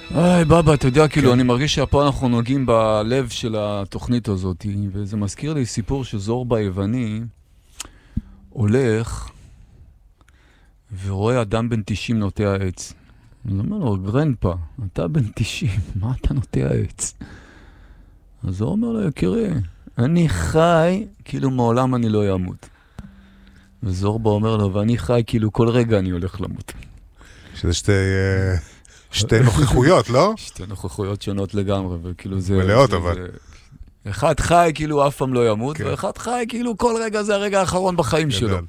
היי, בבא, אתה יודע, כאילו, אני מרגיש שפה אנחנו נוגעים בלב של התוכנית הזאת, וזה מזכיר לי סיפור שזורבה היווני הולך ורואה אדם בן 90 נוטע עץ. אז אומר לו, גרנדפה, אתה בן 90, מה אתה נוטע עץ? אז הוא אומר לו, יקירי, אני חי, כאילו מעולם אני לא ימות. וזורבה אומר לו, ואני חי, כאילו כל רגע אני הולך למות. שזה שתי נוכחויות, לא? שתי נוכחויות שונות לגמרי, וכאילו זה... מלאות, אבל. אחד חי כאילו אף פעם לא ימות, ואחד חי כאילו כל רגע זה הרגע האחרון בחיים שלו.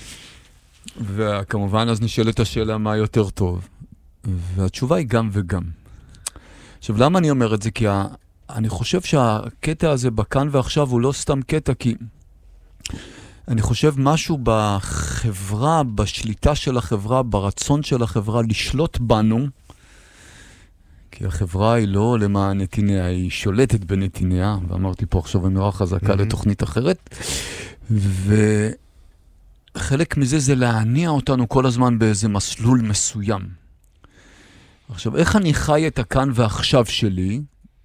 וכמובן אז נשאלת השאלה מה יותר טוב. והתשובה היא גם וגם. עכשיו, למה אני אומר את זה? כי אני חושב שהקטע הזה בכאן ועכשיו הוא לא סתם קטע, כי אני חושב משהו בחברה, בשליטה של החברה, ברצון של החברה לשלוט בנו, כי החברה היא לא למען נתיניה, היא שולטת בנתיניה, ואמרתי פה עכשיו אמירה חזקה לתוכנית אחרת, וחלק מזה זה להניע אותנו כל הזמן באיזה מסלול מסוים. עכשיו, איך אני חי את הכאן ועכשיו שלי,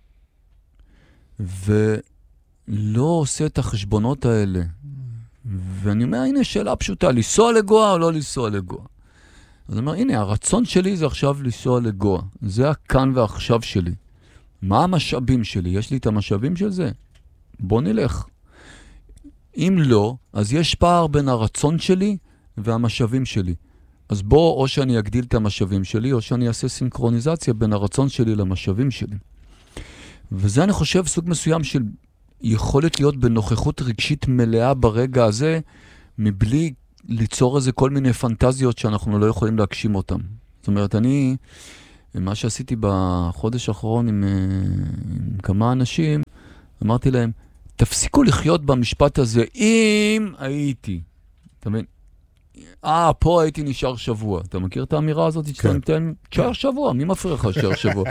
ולא עושה את החשבונות האלה? ואני אומר, הנה שאלה פשוטה, לנסוע לגואה או לא לנסוע לגואה? אז אני אומר, הנה, הרצון שלי זה עכשיו לנסוע לגואה. זה הכאן ועכשיו שלי. מה המשאבים שלי? יש לי את המשאבים של זה? בוא נלך. אם לא, אז יש פער בין הרצון שלי והמשאבים שלי. אז בוא, או שאני אגדיל את המשאבים שלי, או שאני אעשה סינכרוניזציה בין הרצון שלי למשאבים שלי. וזה אני חושב סוג מסוים של יכולת להיות בנוכחות רגשית מלאה ברגע הזה, מבלי ליצור איזה כל מיני פנטזיות שאנחנו לא יכולים להגשים אותם. זאת אומרת, מה שעשיתי בחודש האחרון עם כמה אנשים, אמרתי להם, תפסיקו לחיות במשפט הזה, אם הייתי. אתה מבין? פה הייתי נשאר שבוע. אתה מכיר את האמירה הזאת? כן. נשאר שבוע, מי מפריע לך נשאר שבוע?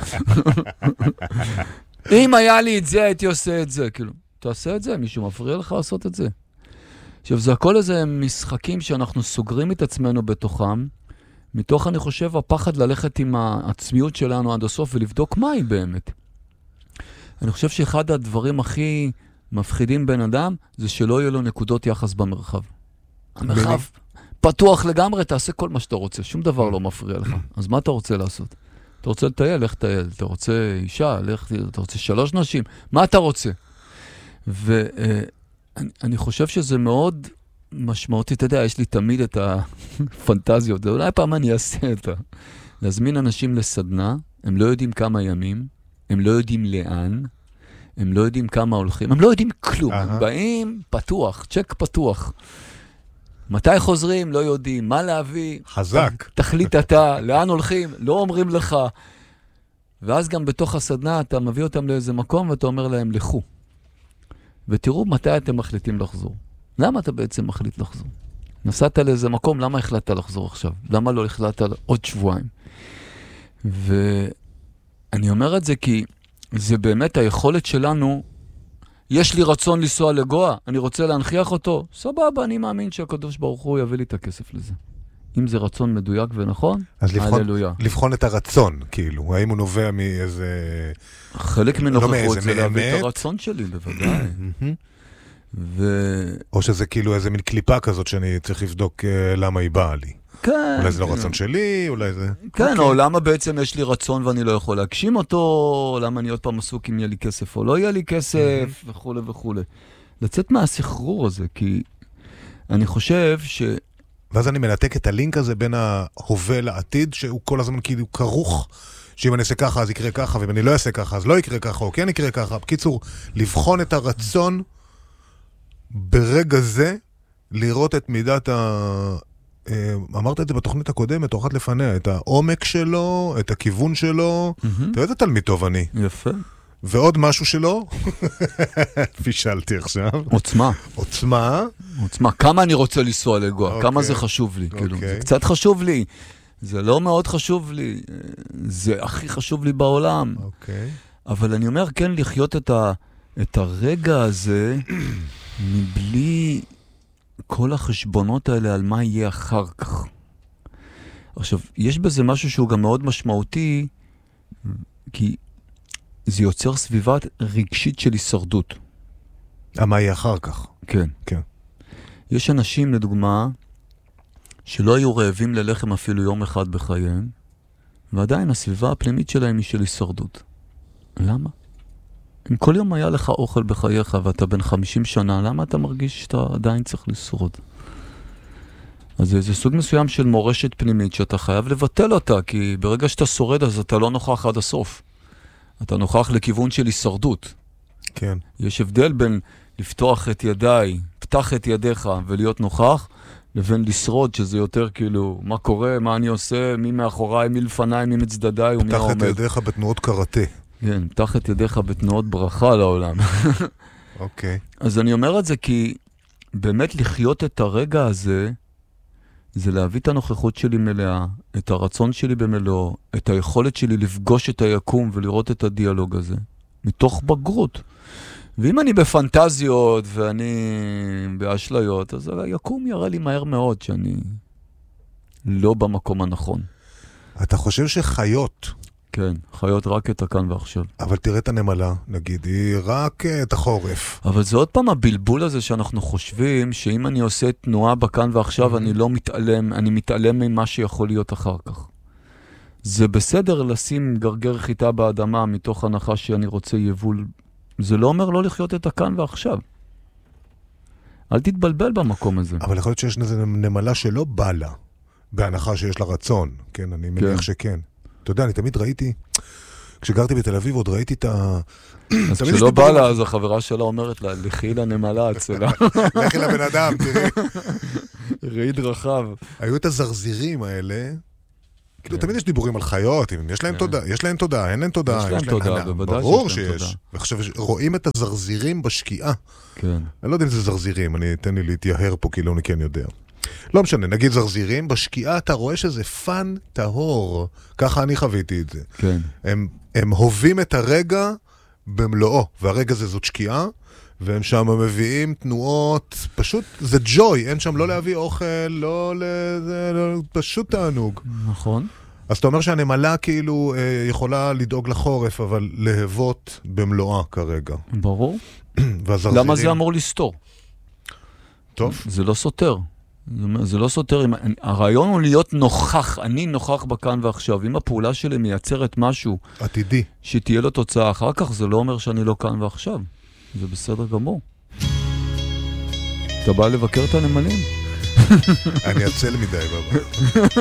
אם היה לי את זה, הייתי עושה את זה. כאילו, תעשה את זה, מישהו מפריע לך לעשות את זה. עכשיו, זה הכל איזה משחקים שאנחנו סוגרים את עצמנו בתוכם, מתוך, אני חושב, הפחד ללכת עם העצמיות שלנו עד הסוף ולבדוק מה היא באמת. אני חושב שאחד הדברים הכי מפחידים בן אדם, זה שלא יהיו לו נקודות יחס במרחב. המרחב פתוח לגמרי, תעשה כל מה שאתה רוצה, שום דבר לא מפריע לך. אז מה אתה רוצה לעשות? אתה רוצה לטייל, לך טייל. אתה רוצה אישה, אתה רוצה 3 נשים. מה אתה רוצה? ואני חושב שזה מאוד משמעותי. אתה יודע, יש לי תמיד את הפנטזיות. אולי פעם אני אעשה להזמין אנשים לסדנה, הם לא יודעים כמה ימים, הם לא יודעים לאן, הם לא יודעים כמה הולכים, הם לא יודעים כלום. הם באים פתוח, צ'ק פתוח. מתי חוזרים? לא יודעים. מה להביא? חזק. תחליט אתה, לאן הולכים? לא אומרים לך. ואז גם בתוך הסדנה אתה מביא אותם לאיזה מקום ואתה אומר להם, לכו. ותראו מתי אתם מחליטים לחזור. למה אתה בעצם מחליט לחזור? נסעת לאיזה מקום, למה החלטת לחזור עכשיו? למה לא החלטת עוד שבועיים? ואני אומר את זה כי זה באמת היכולת שלנו, יש לי רצון לנסוע לגואה, אני רוצה להנחיח אותו, סבבה, אני מאמין שהקדוש ברוך הוא יביא לי את הכסף לזה. אם זה רצון מדויק ונכון, הללויה. לבחון את הרצון, כאילו, האם הוא נובע מאיזה... חלק מנוכחות זה להביא את הרצון שלי, בוודאי. או שזה כאילו איזה מין קליפה כזאת שאני צריך לבדוק למה היא באה לי. כן. אולי זה לא רצון שלי, אולי זה... כן, או למה בעצם יש לי רצון ואני לא יכול להגשים אותו, למה אני עוד פעם עסוק אם יהיה לי כסף או לא יהיה לי כסף, וכו' וכו'. לצאת מהסחרור הזה, כי אני חושב ש... ואז אני מנתק את הלינק הזה בין ההווה לעתיד, שהוא כל הזמן כאילו כרוך, שאם אני אעשה ככה אז יקרה ככה, ואם אני לא אעשה ככה אז לא יקרה ככה, או כן יקרה ככה. בקיצור, לבחון את הרצון ברגע זה, לראות את מידת אמרת את זה בתוכנית הקודמת, או אחת לפניה, את העומק שלו, את הכיוון שלו. אתה יודע תלמיד טוב אני. יפה. ועוד משהו שלו, פישלתי עכשיו. עוצמה. עוצמה. עוצמה. כמה אני רוצה לנסוע לגואה? כמה זה חשוב לי? כאילו, זה קצת חשוב לי. זה לא מאוד חשוב לי. זה הכי חשוב לי בעולם. אבל אני אומר, כן, לחיות את הרגע הזה, מבלי כל החשבונות האלה על מה יהיה אחר כך. עכשיו, יש בזה משהו שהוא גם מאוד משמעותי, כי זה יוצר סביבה רגשית של הישרדות. מה יהיה אחר כך? כן. כן. יש אנשים, לדוגמה, שלא היו רעבים ללחם אפילו יום אחד בחייהם, ועדיין הסביבה הפנימית שלהם היא של הישרדות. למה? אם כל יום היה לך אוכל בחייך ואתה בן 50 שנה, למה אתה מרגיש שאתה עדיין צריך לשרוד? אז זה סוג מסוים של מורשת פנימית שאתה חייב לבטל אותה, כי ברגע שאתה שורד אז אתה לא נוכח עד הסוף. אתה נוכח לכיוון של הישרדות. כן. יש הבדל בין לפתוח את ידיי, פתח את ידיך ולהיות נוכח, לבין לשרוד, שזה יותר כאילו, מה קורה, מה אני עושה, מי מאחוריי, מי לפניי, מי מצדדיי ומי העומד. פתח את ידיך בתנועות קראטה. כן, פתח את ידיך בתנועות ברכה לעולם. אוקיי. אז אני אומר את זה כי באמת לחיות את הרגע הזה, זה להביא את הנוכחות שלי מלאה, את הרצון שלי במלואו, את היכולת שלי לפגוש את היקום ולראות את הדיאלוג הזה, מתוך בגרות. ואם אני בפנטזיות ואני באשליות, אז היקום יראה לי מהר מאוד שאני לא במקום הנכון. אתה חושב שחיות... כן, חיות רק את הכאן ועכשיו. אבל תראה את הנמלה, נגיד, היא רק את החורף. אבל זה עוד פעם הבלבול הזה שאנחנו חושבים, שאם אני עושה תנועה בכאן ועכשיו, אני לא מתעלם, אני מתעלם ממה שיכול להיות אחר כך. זה בסדר לשים גרגר חיטה באדמה מתוך הנחה שאני רוצה יבול. זה לא אומר לא לחיות את הכאן ועכשיו. אל תתבלבל במקום הזה. אבל יכול להיות שיש נמלה שלא בא לה, בהנחה שיש לה רצון. כן, אני מניח שכן. אתה יודע, אני תמיד ראיתי, כשגרתי בתל אביב, עוד ראיתי את ה... אז כשלא בא לה, אז החברה שלה אומרת לה, לכי לנמלה אצלה. לכי לבן אדם, תראי. ראי דרכיו. היו את הזרזירים האלה, כאילו תמיד יש דיבורים על חיות, יש להם תודה, יש להם תודה, אין להם תודה. יש להם תודה, בוודאי ברור שיש. ועכשיו רואים את הזרזירים בשקיעה. כן. אני לא יודע אם זה זרזירים, תן לי להתייהר פה, כאילו אני כן יודע. לא משנה, נגיד זרזירים, בשקיעה אתה רואה שזה פן טהור. ככה אני חוויתי את זה. כן. הם הובים את הרגע במלואו, והרגע זה זאת שקיעה, והם שם מביאים תנועות, פשוט זה ג'וי, אין שם לא להביא אוכל, לא פשוט תענוג. נכון. אז אתה אומר שהנמלה כאילו יכולה לדאוג לחורף, אבל להבות במלואה כרגע. ברור. והזרזירים... למה זה אמור לסתור? טוב. זה לא סותר. זה לא סותר. הרעיון הוא להיות נוכח, אני נוכח בכאן ועכשיו. אם הפעולה שלי מייצרת משהו עתידי, שתהיה לו תוצאה אחר כך, זה לא אומר שאני לא כאן ועכשיו. זה בסדר גמור. אתה בא לבקר את הנמלים? אני אצל מדי בבא.